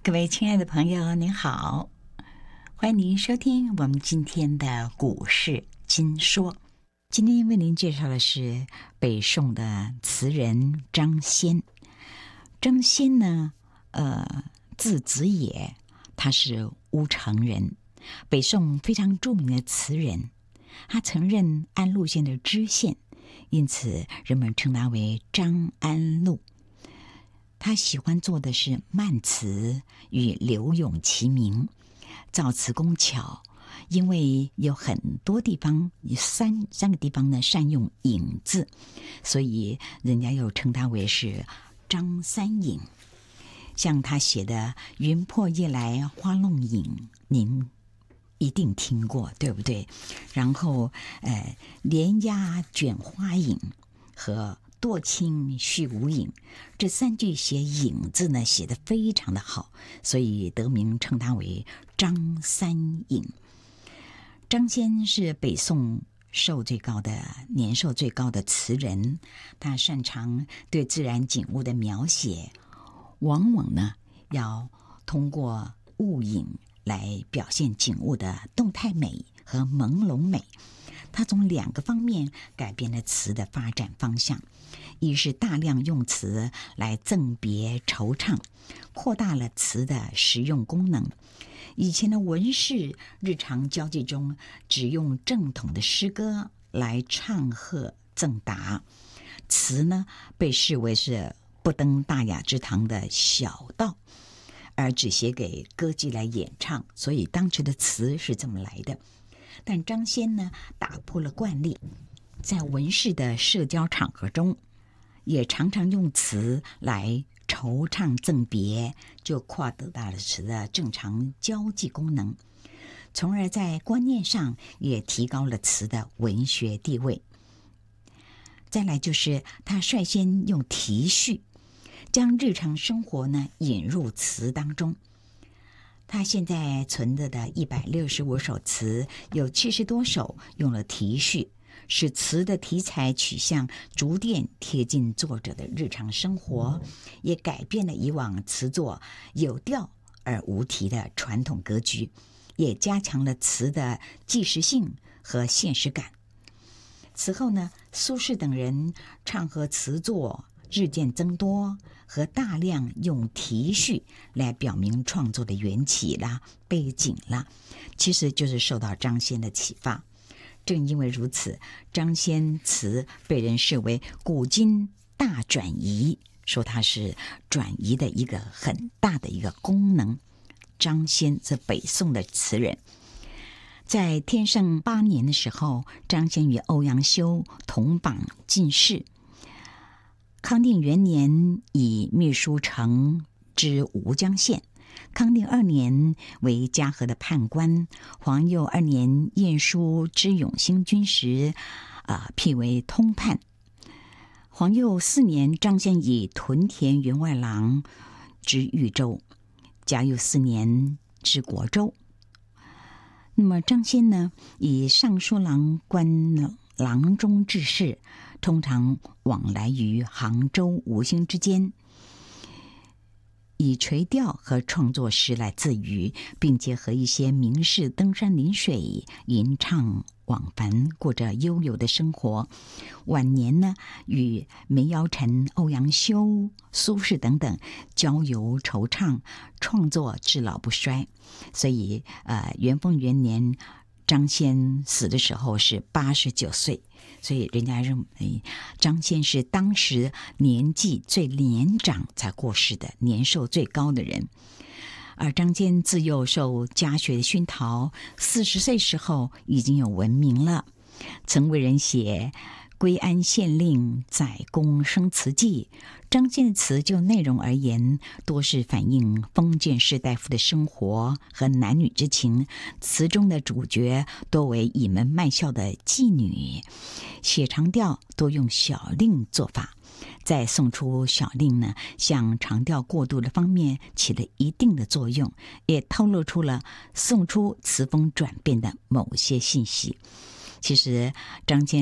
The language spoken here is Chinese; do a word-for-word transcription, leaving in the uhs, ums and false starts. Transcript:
各位亲爱的朋友，您好，欢迎您收听我们今天的股市金说。今天为您介绍的是北宋的词人张先。张先呢，呃，字子野，他是乌程人，北宋非常著名的词人。他曾任安陆县的知县，因此人们称他为张安陆。他喜欢做的是慢词，与柳永齐名，造词工巧。因为有很多地方，三三个地方呢善用引字，所以人家又称他为是张三引。像他写的“云破夜来花弄影”，您一定听过，对不对？然后，呃，连鸦卷花影和堕青续无影，这三句写影字呢，写得非常的好，所以得名称他为张三引。张先是北宋寿最高的年寿最高的词人，他擅长对自然景物的描写，往往呢要通过物影来表现景物的动态美和朦胧美。他从两个方面改变了词的发展方向，一是大量用词来赠别惆怅，扩大了词的实用功能。以前的文士日常交际中只用正统的诗歌来唱和赠答，词呢被视为是不登大雅之堂的小道，而只写给歌妓来演唱，所以当时的词是这么来的。但张先呢打破了惯例，在文士的社交场合中也常常用词来惆怅赠别，就扩大了词的正常交际功能，从而在观念上也提高了词的文学地位。再来就是他率先用题序，将日常生活呢引入词当中。他现在存着的一百六十五首词，有七十多首用了题序，使词的题材取向逐渐贴近作者的日常生活，也改变了以往词作有调而无题的传统格局，也加强了词的纪实性和现实感。此后呢，苏轼等人唱和词作日渐增多，和大量用题序来表明创作的缘起啦、背景啦，其实就是受到张先的启发。正因为如此，张先词被人视为古今大转移，说它是转移的一个很大的一个功能。张先是北宋的词人，在天圣八年的时候，张先与欧阳修同榜进士。康定元年以秘书丞知吴江县，康定二年为嘉禾的判官，皇佑二年验书知永兴军时，啊、呃，辟为通判。皇佑四年，张先以屯田员外郎知豫州，嘉佑四年知国州。那么张先呢，以尚书郎官郎中之事，通常往来于杭州、吴兴之间，以垂钓和创作诗来自娱，并结合一些名士登山临水、吟唱往返，过着悠游的生活。晚年呢，与梅尧臣、欧阳修、苏轼等等交游惆怅，创作至老不衰。所以，呃，元丰元年，张先死的时候是八十九岁，所以人家认为张先是当时年纪最年长才过世的，年寿最高的人。而张先自幼受家学的熏陶，四十岁时候已经有闻名了，曾为人写归安县令载宫生词记。张先的词就内容而言，多是反映封建士大夫的生活和男女之情，词中的主角多为倚门卖笑的妓女，写长调多用小令做法。在送出小令呢，向长调过渡的方面起了一定的作用，也透露出了送出词风转变的某些信息。其实张先